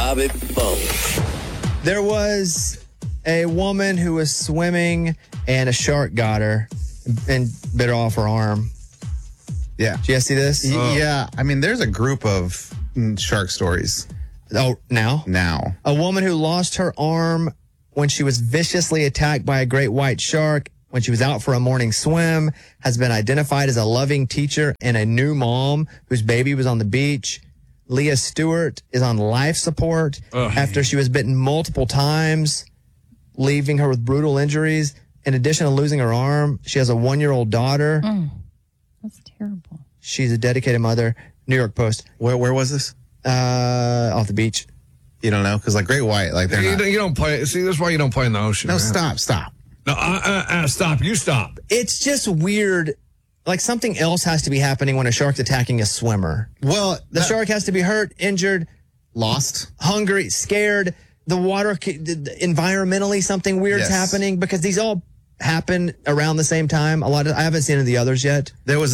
Bobby Bones. There was a woman who was swimming and a shark got her and bit her off her arm. Yeah. Did you guys see this? Yeah. I mean, there's a group of shark stories Oh, now? now. A woman who lost her arm when she was viciously attacked by a great white shark when she was out for a morning swim has been identified as a loving teacher and a new mom whose baby was on the beach. Leah Stewart is on life support after she was bitten multiple times, leaving her with brutal injuries. In addition to losing her arm, she has a 1-year-old daughter. That's terrible. She's a dedicated mother. New York Post. Where was this? Off the beach. You don't know? Because like great white, like they're not. You don't play. See, that's why you don't play in the ocean. No, man. stop. No, stop. You stop. It's just weird. Like something else has to be happening when a shark's attacking a swimmer. Well, The shark has to be hurt, injured, lost. hungry, scared. The water, environmentally, something weird's Yes. happening because these all happen around the same time. I haven't seen any of the others yet. There was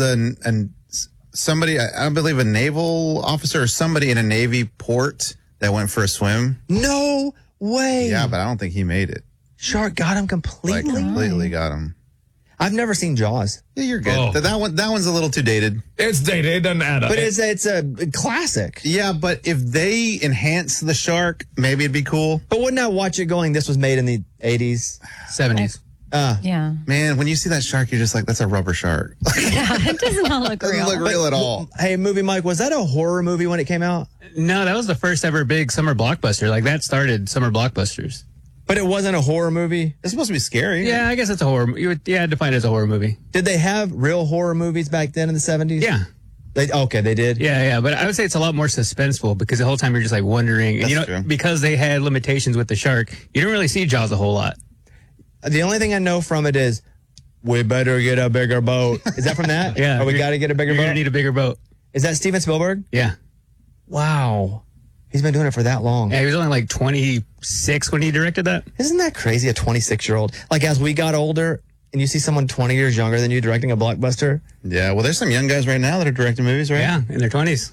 somebody, I believe a naval officer or somebody in a Navy port that went for a swim. No way. Yeah, but I don't think he made it. Shark got him completely. Like completely got him. I've never seen Jaws, Yeah, you're good. Oh. That one's a little too dated. It's dated. It doesn't add up. but it's a classic. Yeah, but if they enhance the shark, maybe it'd be cool. But wouldn't I watch it going, this was made in the 80s? 70s. Yeah. Man, when you see that shark, you're just like, that's a rubber shark. Yeah, it does not look Doesn't real. look real at all. Hey, Movie Mike, was that a horror movie when it came out? No, that was the first ever big summer blockbuster. Like that started summer blockbusters. But it wasn't a horror movie? It's supposed to be scary. Yeah, I guess it's a horror. You would define it as a horror movie. Did they have real horror movies back then in the 70s? Yeah. Okay, they did? Yeah. But I would say it's a lot more suspenseful because the whole time you're just like wondering. And, That's true. because they had limitations with the shark, you don't really see Jaws a whole lot. The only thing I know from it is, we better get a bigger boat. Is that from that? Yeah. Or we got to get a bigger You're boat? going to need a bigger boat. Is that Steven Spielberg? Yeah. Wow. He's been doing it for that long. Yeah, he was only like 26 when he directed that. Isn't that crazy, a 26-year-old? Like, as we got older and you see someone 20 years younger than you directing a blockbuster. Yeah, well, there's some young guys right now that are directing movies, right? Yeah, in their 20s.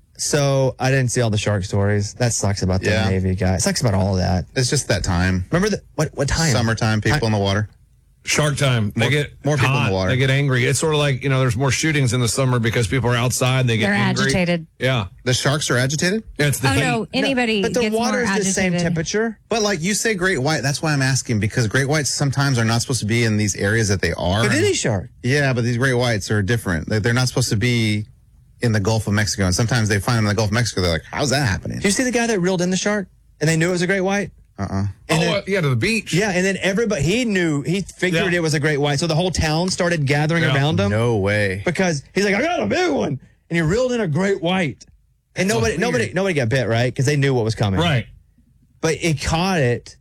So I didn't see all the shark stories. That sucks about the Yeah. Navy guy. It sucks about all of that. It's just that time. Remember what time? Summertime, people in the water. Shark time. They get more people in hot. the water. They get angry. It's sort of like, there's more shootings in the summer because people are outside. They get They're angry. agitated. Yeah. The sharks are agitated? It's the Oh, heat. no. Anybody But the gets more water's the agitated. same temperature. But like you say great white, that's why I'm asking, because great whites sometimes are not supposed to be in these areas that they are. But any shark. Yeah, but these great whites are different. They're not supposed to be in the Gulf of Mexico. And sometimes they find them in the Gulf of Mexico. They're like, how's that happening? Did you see the guy that reeled in the shark? And they knew it was a great white? Uh-uh. To the beach. Yeah, and then everybody, he figured Yeah. it was a great white. So the whole town started gathering around him. No way. Because he's like, I got a big one. And he reeled in a great white. And nobody got bit, right? Because they knew what was coming. Right. But he caught it,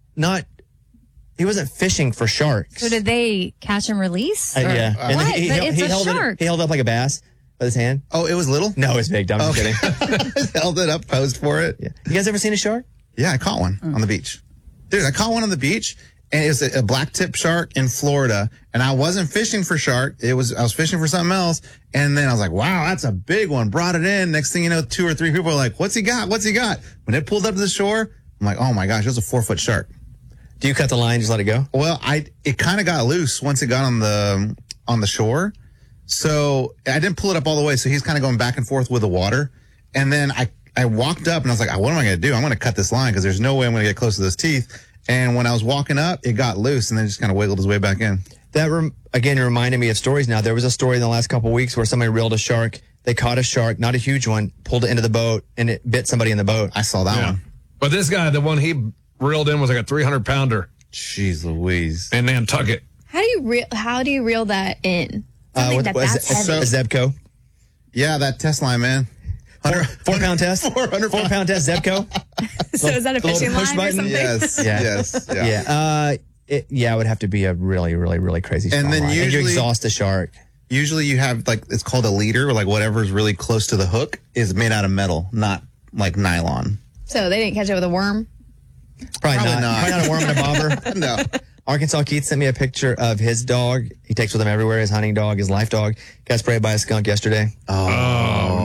he wasn't fishing for sharks. So did they catch and release? Or- Yeah. And What? then But it's a held shark. He held up like a bass with his hand. Oh, it was little? No, it's big. I'm just kidding. Held it up, posed for it. Yeah. You guys ever seen a shark? Yeah, I caught one on the beach. Dude, I caught one on the beach, and it was a black tip shark in Florida, and I wasn't fishing for shark. I was fishing for something else, and then I was like, wow, that's a big one. Brought it in. Next thing you know, 2 or 3 people are like, what's he got? What's he got? When it pulled up to the shore, I'm like, oh my gosh, it was a 4-foot shark. Do you cut the line and just let it go? Well, it kind of got loose once it got on the shore. So I didn't pull it up all the way. So he's kind of going back and forth with the water. And then I walked up and I was like, what am I going to do? I'm going to cut this line because there's no way I'm going to get close to those teeth. And when I was walking up, it got loose and then just kind of wiggled his way back in. That, again, reminded me of stories now. There was a story in the last couple of weeks where somebody reeled a shark. They caught a shark, not a huge one, pulled it into the boat, and it bit somebody in the boat. I saw that one. But this guy, the one he reeled in was like a 300-pounder Jeez Louise. in Nantucket. How do you reel that in? Something that's heavy. A Zebco. Yeah, that test line, man. 4-pound test? 4-pound test Zebco? So is that a the little fishing push line or button? something? Yes. Yeah. Yes. Yeah. Yeah. It would have to be a really, really, really crazy strong And then line. And you usually- exhaust the shark. Usually you have it's called a leader, or like whatever's really close to the hook is made out of metal, not like nylon. So they didn't catch it with a worm? Probably not. not. Probably not a worm and a bobber. No. Arkansas Keith sent me a picture of his dog. He takes with him everywhere, his hunting dog, his life dog. Got sprayed by a skunk yesterday. Oh, no.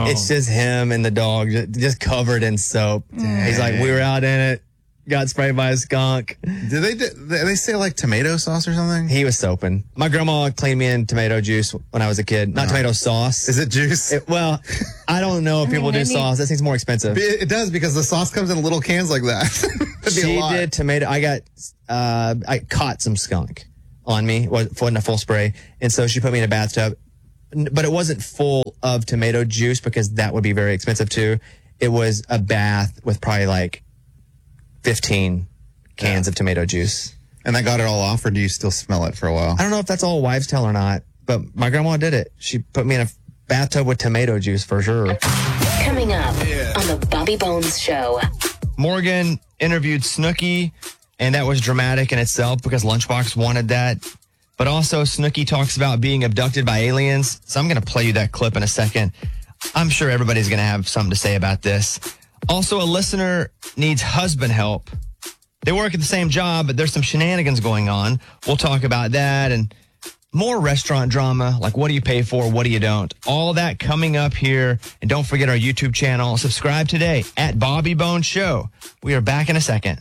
It's just him and the dog just covered in soap. He's like, we were out in it, got sprayed by a skunk. Did they say like tomato sauce or something? He was soaping. My grandma cleaned me in tomato juice when I was a kid. Not tomato sauce. Is it juice? Well, I don't know if people do sauce. That seems more expensive. It does, because the sauce comes in little cans like that. That'd be a She lot. did tomato. I caught some skunk on me. Wasn't a full spray. And so she put me in a bathtub. But it wasn't full of tomato juice because that would be very expensive too. It was a bath with probably like 15 cans of tomato juice. And that got it all off, or do you still smell it for a while? I don't know if that's all wives' tale or not, but my grandma did it. She put me in a bathtub with tomato juice for sure. Coming up on the Bobby Bones Show. Morgan interviewed Snooki, and that was dramatic in itself because Lunchbox wanted that. But also, Snooki talks about being abducted by aliens. So I'm going to play you that clip in a second. I'm sure everybody's going to have something to say about this. Also, a listener needs husband help. They work at the same job, but there's some shenanigans going on. We'll talk about that and more restaurant drama, like what do you pay for, what do you don't. All that coming up here. And don't forget our YouTube channel. Subscribe today at Bobby Bones Show. We are back in a second.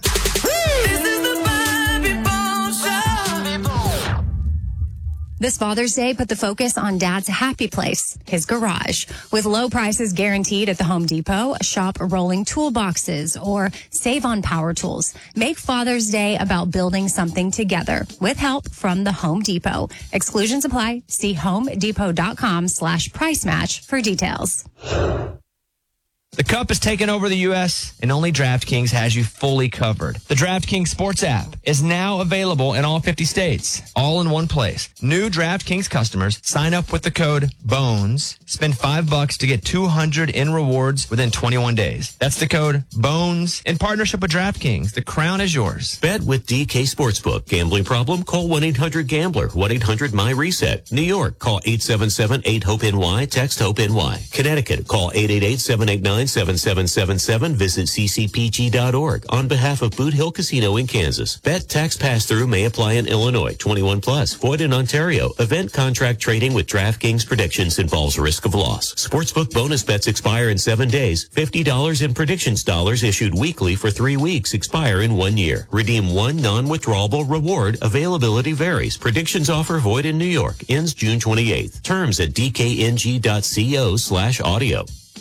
This Father's Day, put the focus on Dad's happy place, his garage. With low prices guaranteed at the Home Depot, shop rolling toolboxes or save on power tools. Make Father's Day about building something together with help from the Home Depot. Exclusions apply. See homedepot.com/price match for details. The Cup has taken over the U.S., and only DraftKings has you fully covered. The DraftKings Sports app is now available in all 50 states, all in one place. New DraftKings customers sign up with the code BONES, spend $5 to get $200 in rewards within 21 days. That's the code BONES in partnership with DraftKings. The crown is yours. Bet with DK Sportsbook. Gambling problem? Call 1-800-GAMBLER. 1-800-MY-RESET. New York, call 877-8-HOPE-NY. Text HOPE-NY. Connecticut, call 888-789-7777. Visit ccpg.org on behalf of Boot Hill Casino in Kansas. Bet tax pass-through may apply in Illinois. 21 plus. Void in Ontario. Event contract trading with DraftKings predictions involves risk of loss. Sportsbook bonus bets expire in 7 days. $50 in predictions dollars issued weekly for 3 weeks expire in 1 year. Redeem one non-withdrawable reward. Availability varies. Predictions offer void in New York. Ends June 28th. Terms at dkng.co/audio.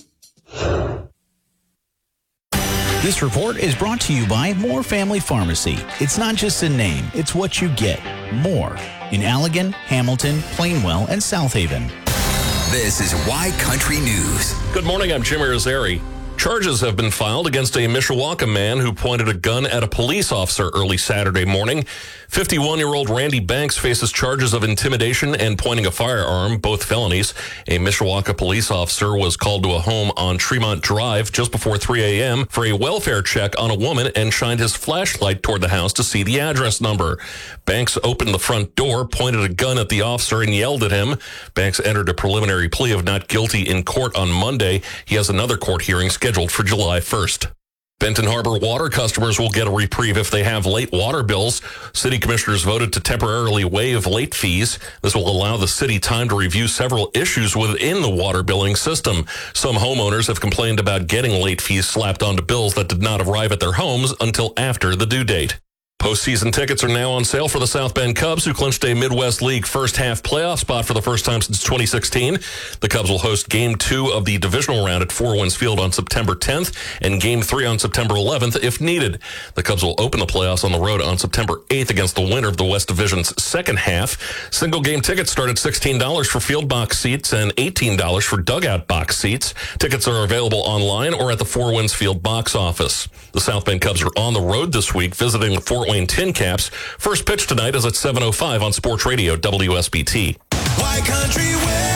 This report is brought to you by Moore Family Pharmacy. It's not just a name, it's what you get. More in Allegan, Hamilton, Plainwell, and South Haven. This is Y Country News. Good morning, I'm Jimmy Rosari. Charges have been filed against a Mishawaka man who pointed a gun at a police officer early Saturday morning. 51-year-old Randy Banks faces charges of intimidation and pointing a firearm, both felonies. A Mishawaka police officer was called to a home on Tremont Drive just before 3 a.m. for a welfare check on a woman and shined his flashlight toward the house to see the address number. Banks opened the front door, pointed a gun at the officer, and yelled at him. Banks entered a preliminary plea of not guilty in court on Monday. He has another court hearing scheduled for July 1st. Benton Harbor water customers will get a reprieve if they have late water bills. City commissioners voted to temporarily waive late fees. This will allow the city time to review several issues within the water billing system. Some homeowners have complained about getting late fees slapped onto bills that did not arrive at their homes until after the due date. Postseason tickets are now on sale for the South Bend Cubs, who clinched a Midwest League first-half playoff spot for the first time since 2016. The Cubs will host Game 2 of the divisional round at Four Winds Field on September 10th and Game 3 on September 11th if needed. The Cubs will open the playoffs on the road on September 8th against the winner of the West Division's second half. Single-game tickets start at $16 for field box seats and $18 for dugout box seats. Tickets are available online or at the Four Winds Field box office. The South Bend Cubs are on the road this week visiting the Fort Wayne Tin Caps. First pitch tonight is at 7:05 on Sports Radio WSBT. Y Country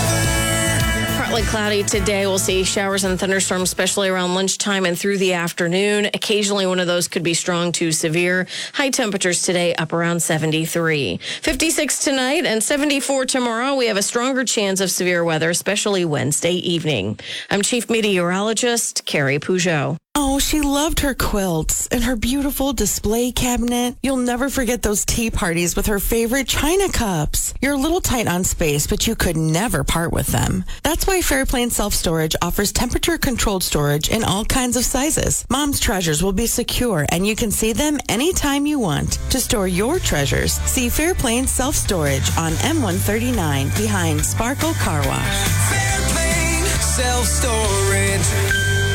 weather. Partly cloudy today. We'll see showers and thunderstorms, especially around lunchtime and through the afternoon. Occasionally, one of those could be strong to severe. High temperatures today up around 73. 56 tonight and 74 tomorrow. We have a stronger chance of severe weather, especially Wednesday evening. I'm Chief Meteorologist Carrie Peugeot. Oh, she loved her quilts and her beautiful display cabinet. You'll never forget those tea parties with her favorite china cups. You're a little tight on space, but you could never part with them. That's why Fairplane Self-Storage offers temperature-controlled storage in all kinds of sizes. Mom's treasures will be secure, and you can see them anytime you want. To store your treasures, see Fairplane Self-Storage on M139 behind Sparkle Car Wash. Fairplane Self-Storage.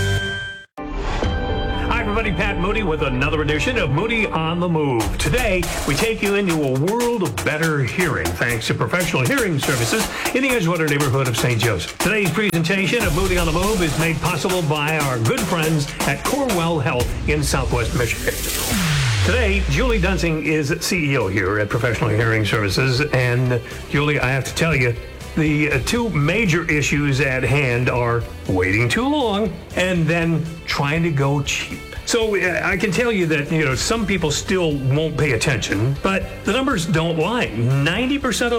Hi, everybody. Pat Moody with another edition of Moody on the Move. Today, we take you into a world of better hearing thanks to Professional Hearing Services in the Edgewater neighborhood of St. Joseph. Today's presentation of Moody on the Move is made possible by our good friends at Corewell Health in Southwest Michigan. Today, Julie Dunsing is CEO here at Professional Hearing Services. And Julie, I have to tell you, the two major issues at hand are waiting too long and then trying to go cheap. So I can tell you that, some people still won't pay attention, but the numbers don't lie. 90% of